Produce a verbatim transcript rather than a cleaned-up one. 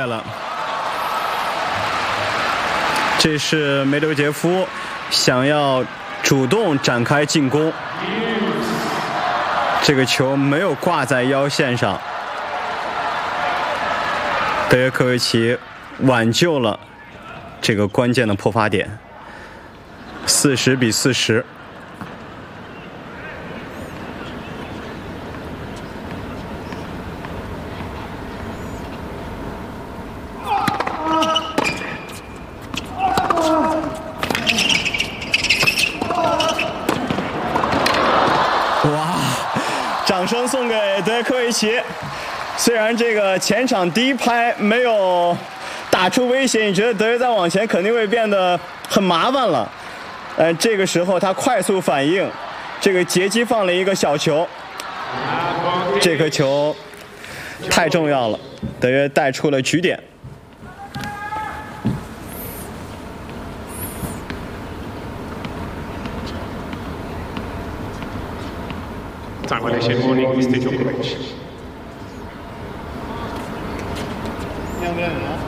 了。这是梅德韦杰夫想要主动展开进攻，这个球没有挂在腰线上，德约科维奇挽救了这个关键的破发点，四十比四十。掌声送给德约科维奇。虽然这个前场第一拍没有打出威胁，你觉得德约再往前肯定会变得很麻烦了。但这个时候他快速反应，这个截击放了一个小球，这颗球太重要了，德约带出了局点。 Time warning, Mister Djokovic. Yeah, yeah.